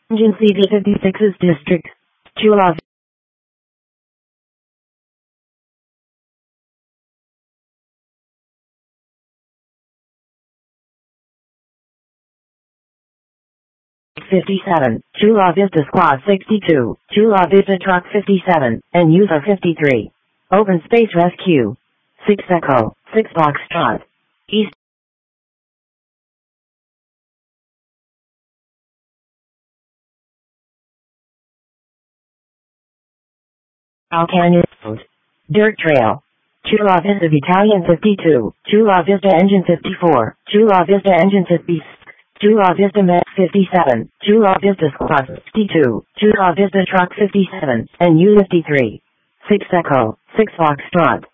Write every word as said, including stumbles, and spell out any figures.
Engine C D fifty-six's district. Chula fifty-seven, Chula Vista Squad sixty-two, Chula Vista Truck fifty-seven, and User fifty-three. Open Space Rescue. six Echo, six Foxtrot. East. Al Canyon Road. Dirt Trail. Chula Vista Battalion fifty-two, Chula Vista Engine fifty-four, Chula Vista Engine fifty, Chula Vista Met fifty-seven, Chula Vista Squad fifty-two, Chula Vista Truck fifty-seven, and U fifty-three. six Echo, six Foxtrot.